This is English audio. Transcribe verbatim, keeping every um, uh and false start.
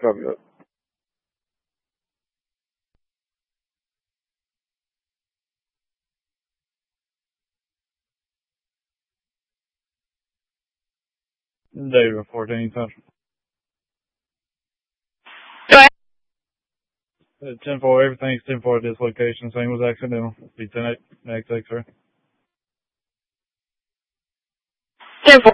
Copy that. Data fourteen Central. Go ahead. Uh, ten four, everything's ten four at this location. Same was accidental. Be ten eight, next X-ray. ten four.